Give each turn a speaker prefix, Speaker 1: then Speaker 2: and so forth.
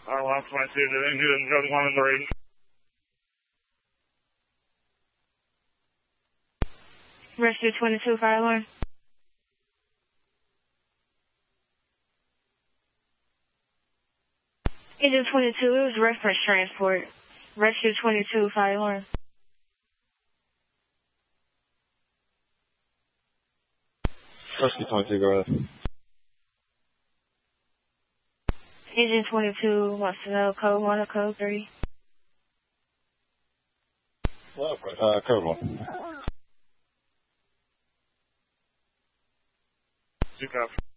Speaker 1: I lost my two, didn't do another one in the range.
Speaker 2: Rescue 22, fire alarm. Agent 22, it was reference transport. Rescue 22, fire alarm.
Speaker 3: Rescue 22, go ahead.
Speaker 2: Agent 22 wants to know code 1 or code 3.
Speaker 3: Code 1.
Speaker 1: 2 cops.